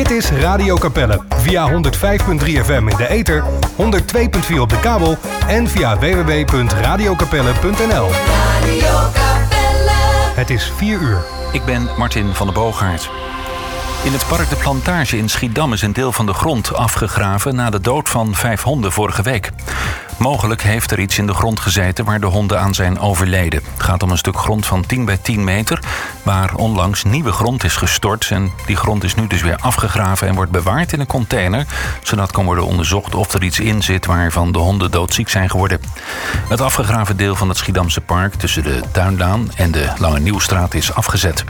Dit is Radio Capelle via 105.3 FM in de ether, 102.4 op de kabel en via www.radiocapelle.nl. Radio Capelle. Het is 4 uur. Ik ben Martin van der Boogaard. In het park De Plantage in Schiedam is een deel van de grond afgegraven na de dood van 5 honden vorige week. Mogelijk heeft er iets in de grond gezeten waar de honden aan zijn overleden. Het gaat om een stuk grond van 10 bij 10 meter... waar onlangs nieuwe grond is gestort. En die grond is nu dus weer afgegraven en wordt bewaard in een container... zodat kan worden onderzocht of er iets in zit waarvan de honden doodziek zijn geworden. Het afgegraven deel van het Schiedamse park tussen de Tuindaan en de Lange Nieuwstraat is afgezet.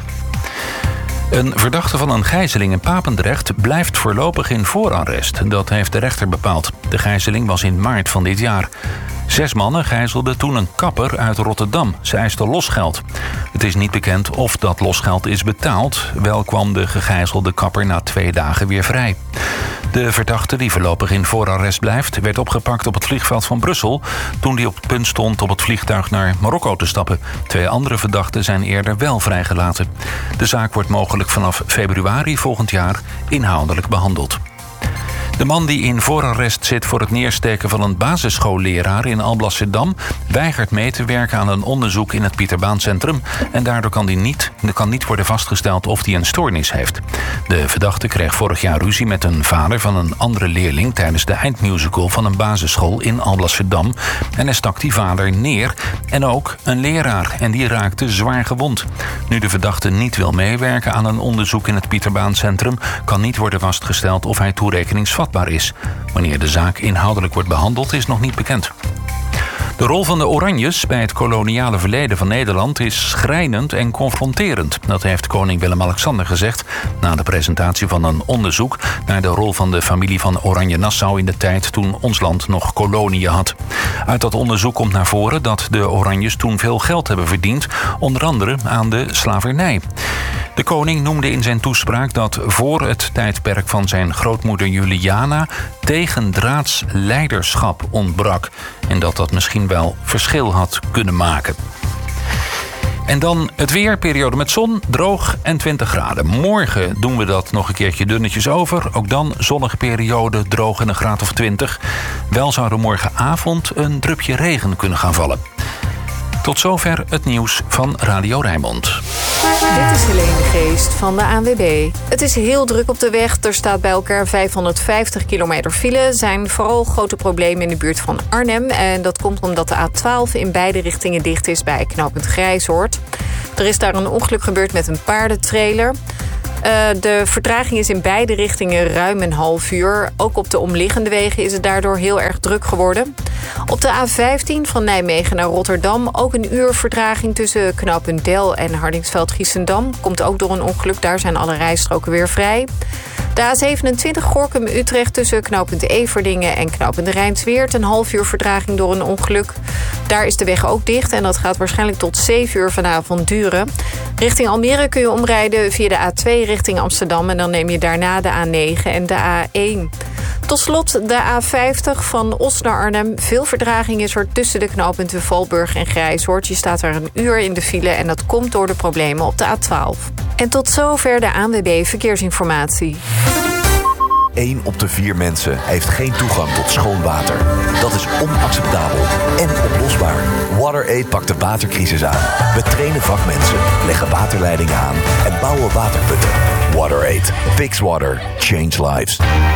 Een verdachte van een gijzeling in Papendrecht blijft voorlopig in voorarrest. Dat heeft de rechter bepaald. De gijzeling was in maart van dit jaar. 6 mannen gijzelden toen een kapper uit Rotterdam. Ze eisten losgeld. Het is niet bekend of dat losgeld is betaald. Wel kwam de gegijzelde kapper na 2 dagen weer vrij. De verdachte, die voorlopig in voorarrest blijft, werd opgepakt op het vliegveld van Brussel toen hij op het punt stond op het vliegtuig naar Marokko te stappen. 2 andere verdachten zijn eerder wel vrijgelaten. De zaak wordt mogelijk vanaf februari volgend jaar inhoudelijk behandeld. De man die in voorarrest zit voor het neersteken van een basisschoolleraar in Alblasserdam weigert mee te werken aan een onderzoek in het Pieterbaancentrum en daardoor kan niet worden vastgesteld of hij een stoornis heeft. De verdachte kreeg vorig jaar ruzie met een vader van een andere leerling tijdens de eindmusical van een basisschool in Alblasserdam en hij stak die vader neer en ook een leraar en die raakte zwaar gewond. Nu de verdachte niet wil meewerken aan een onderzoek in het Pieterbaancentrum kan niet worden vastgesteld of hij toerekeningsvatbaar is. Wanneer de zaak inhoudelijk wordt behandeld is nog niet bekend. De rol van de Oranjes bij het koloniale verleden van Nederland is schrijnend en confronterend. Dat heeft koning Willem-Alexander gezegd na de presentatie van een onderzoek naar de rol van de familie van Oranje-Nassau in de tijd toen ons land nog koloniën had. Uit dat onderzoek komt naar voren dat de Oranjes toen veel geld hebben verdiend, onder andere aan de slavernij. De koning noemde in zijn toespraak dat voor het tijdperk van zijn grootmoeder Juliana tegendraads leiderschap ontbrak en dat misschien wel verschil had kunnen maken. En dan het weer, periode met zon, droog en 20 graden. Morgen doen we dat nog een keertje dunnetjes over. Ook dan zonnige periode, droog en een graad of 20. Wel zou er morgenavond een drupje regen kunnen gaan vallen. Tot zover het nieuws van Radio Rijnmond. Dit is Helene de Geest van de ANWB. Het is heel druk op de weg. Er staat bij elkaar 550 kilometer file. Er zijn vooral grote problemen in de buurt van Arnhem. En dat komt omdat de A12 in beide richtingen dicht is bij knooppunt Grijzoord. Er is daar een ongeluk gebeurd met een paardentrailer. De vertraging is in beide richtingen ruim een half uur. Ook op de omliggende wegen is het daardoor heel erg druk geworden. Op de A15 van Nijmegen naar Rotterdam ook een uur vertraging tussen knooppunt Del en Hardingsveld-Giessendam. Komt ook door een ongeluk, daar zijn alle rijstroken weer vrij. De A27 Gorinchem-Utrecht tussen knooppunt Everdingen en knooppunt Rijnsweert. Een half uur vertraging door een ongeluk. Daar is de weg ook dicht en dat gaat waarschijnlijk tot 7 uur vanavond duren. Richting Almere kun je omrijden via de A2 richting Amsterdam en dan neem je daarna de A9 en de A1. Tot slot de A50 van Os naar Arnhem. Veel vertraging is er tussen de knooppunten Valburg en Grijzoord. Je staat er een uur in de file en dat komt door de problemen op de A12. En tot zover de ANWB Verkeersinformatie. 1 op de 4 mensen heeft geen toegang tot schoon water. Dat is onacceptabel en oplosbaar. WaterAid pakt de watercrisis aan. We trainen vakmensen, leggen waterleidingen aan en bouwen waterputten. WaterAid. Fix water. Change lives.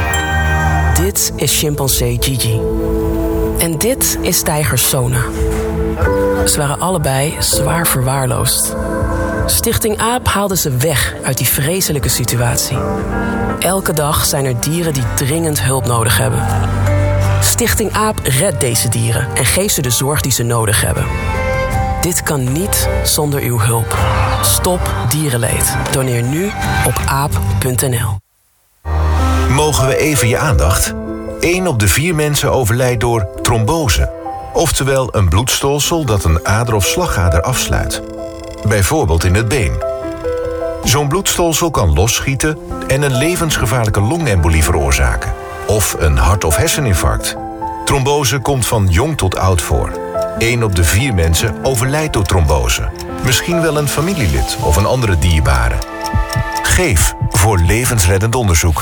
Dit is chimpansee Gigi. En dit is tijger Sona. Ze waren allebei zwaar verwaarloosd. Stichting AAP haalde ze weg uit die vreselijke situatie. Elke dag zijn er dieren die dringend hulp nodig hebben. Stichting AAP redt deze dieren en geeft ze de zorg die ze nodig hebben. Dit kan niet zonder uw hulp. Stop dierenleed. Doneer nu op aap.nl. Mogen we even je aandacht? 1 op de 4 mensen overlijdt door trombose. Oftewel een bloedstolsel dat een ader of slagader afsluit. Bijvoorbeeld in het been. Zo'n bloedstolsel kan losschieten en een levensgevaarlijke longembolie veroorzaken. Of een hart- of herseninfarct. Trombose komt van jong tot oud voor. 1 op de 4 mensen overlijdt door trombose. Misschien wel een familielid of een andere dierbare. Geef voor voor levensreddend onderzoek.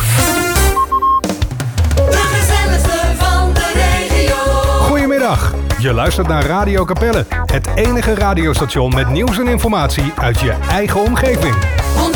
De gezelligste van de regio. Goedemiddag, je luistert naar Radio Capelle. Het enige radiostation met nieuws en informatie uit je eigen omgeving.